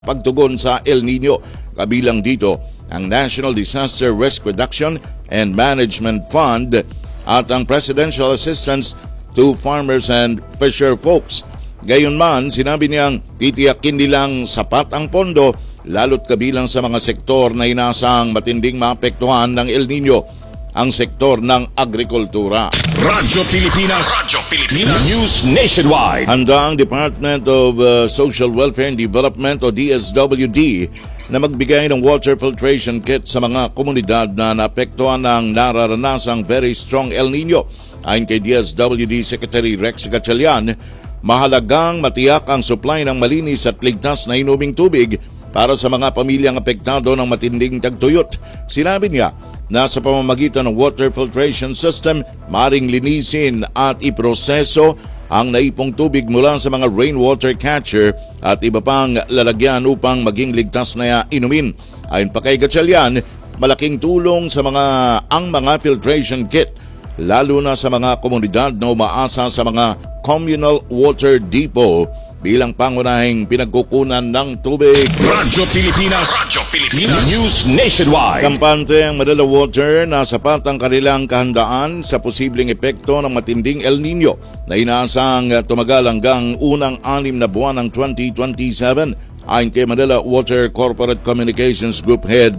pagtugon sa El Nino. Kabilang dito ang National Disaster Risk Reduction and Management Fund at ang Presidential Assistance to Farmers and Fisher Folks. Gayunman, sinabi niyang titiyakin nilang sapat ang pondo lalo't kabilang sa mga sektor na inasang matinding maapektuhan ng El Nino, ang sektor ng agrikultura. Radyo Pilipinas News Nationwide. Handa ang Department of Social Welfare and Development o DSWD na magbigay ng water filtration kit sa mga komunidad na naapektuhan ng nararanasang very strong El Nino. Ayon kay DSWD Secretary Rex Gatchalian, mahalagang matiyak ang supply ng malinis at ligtas na inuming tubig para sa mga pamilyang apektado ng matinding tagtuyot. Sinabi niya na sa pamamagitan ng water filtration system, maring linisin at iproseso ang naipong tubig mula sa mga rainwater catcher at iba pang lalagyan upang maging ligtas na inumin. Ayon pa kay Gatchalian, malaking tulong sa ang mga filtration kit, lalo na sa mga komunidad na umaasa sa mga communal water depot bilang pangunahing pinagkukunan ng tubig. Radyo Pilipinas News Nationwide. Kampante ang Manila Water na sapat ang kanilang kahandaan sa posibleng epekto ng matinding El Nino na inaasang tumagal hanggang unang 6 na buwan ng 2027. Ayon kay Manila Water Corporate Communications Group Head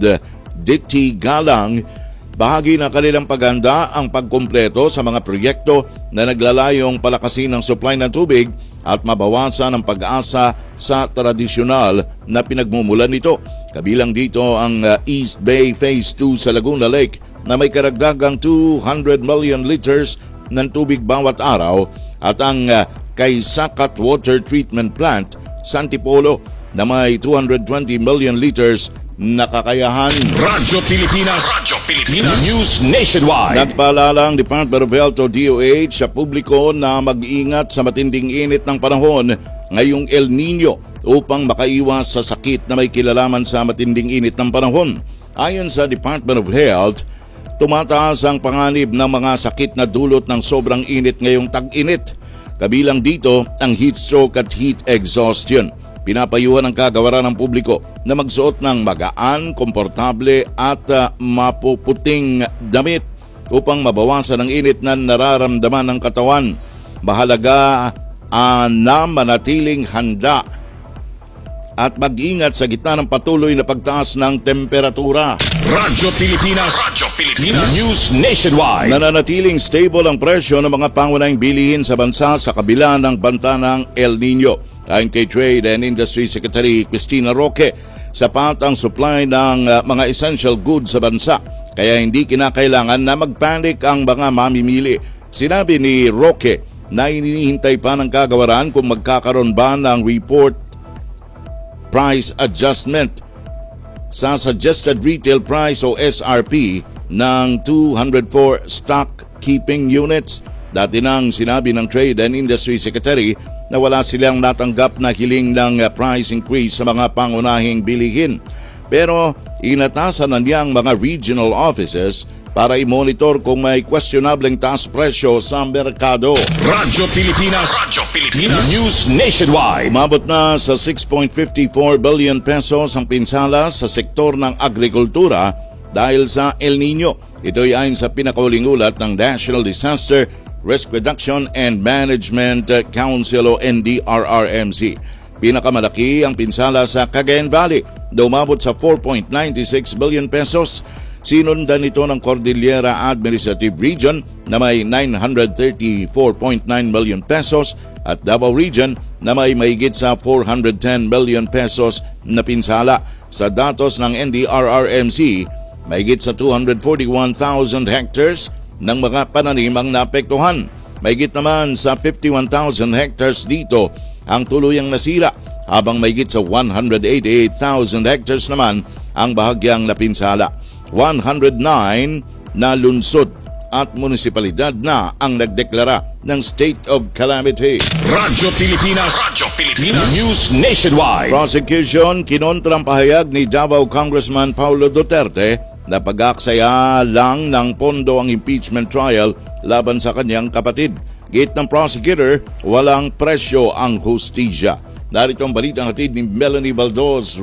Diti Galang, bahagi na kanilang paghanda ang pagkumpleto sa mga proyekto na naglalayong palakasin ang supply ng tubig at mabawasan ang pag-asa sa tradisyonal na pinagmumulan nito. Kabilang dito ang East Bay Phase 2 sa Laguna Lake na may karagdagang 200 million liters ng tubig bawat araw at ang Kaysakat Water Treatment Plant sa Antipolo na may 220 million liters na kakayahan. Radyo Pilipinas News Nationwide. Nagpaalala ang Department of Health o DOH sa publiko na mag-ingat sa matinding init ng panahon ngayong El Nino upang makaiwas sa sakit na may kilalaman sa matinding init ng panahon. Ayon sa Department of Health, tumataas ang panganib ng mga sakit na dulot ng sobrang init ngayong tag-init. Kabilang dito ang heat stroke at heat exhaustion. Pinapayuhan ang kagawaran ng publiko na magsuot ng magaan, komportable at mapuputing damit upang mabawasan ang init na nararamdaman ng katawan. Mahalaga na manatiling handa at mag-ingat sa gitna ng patuloy na pagtaas ng temperatura. Radyo Pilipinas News Nationwide. Nananatiling stable ang presyo ng mga pangunahing bilihin sa bansa sa kabila ng banta ng El Nino. Ayon kay Trade and Industry Secretary Cristina Roque, sapat ang supply ng mga essential goods sa bansa kaya hindi kinakailangan na magpanik ang mga mamimili. Sinabi ni Roque na hinihintay pa ng kagawaran kung magkakaroon ba ng report price adjustment sa suggested retail price o SRP ng 204 stock keeping units. Dati nang sinabi ng Trade and Industry Secretary na wala silang natanggap na hiling ng price increase sa mga pangunahing bilihin. Pero inatasan na niyang mga regional offices para i-monitor kung may questionableng taas presyo sa merkado. Radyo Pilipinas News Nationwide. Umabot na sa 6.54 billion pesos ang pinsala sa sektor ng agrikultura dahil sa El Nino. Ito'y ayon sa pinakauling ulat ng National Disaster Risk Reduction and Management Council o NDRRMC. Pinakamalaki ang pinsala sa Cagayan Valley na umabot sa 4.96 billion pesos. Sinundan ito ng Cordillera Administrative Region na may 934.9 million pesos at Davao Region na may mahigit sa 410 million pesos na pinsala. Sa datos ng NDRRMC, mahigit sa 241,000 hectares ng mga pananim ang naapektuhan. Mahigit naman sa 51,000 hectares dito ang tuluyang nasira, habang mahigit sa 188,000 hectares naman ang bahagyang napinsala. 109 na lungsod at munisipalidad na ang nagdeklara ng state of calamity. Radyo Pilipinas News Nationwide. Prosecution kinontra ang pahayag ni Davao Congressman Paulo Duterte na pag-aaksaya lang ng pondo ang impeachment trial laban sa kanyang kapatid. Gate ng prosecutor, walang presyo ang hustisya. Narito ang balitang hatid ni Melanie Baldoz.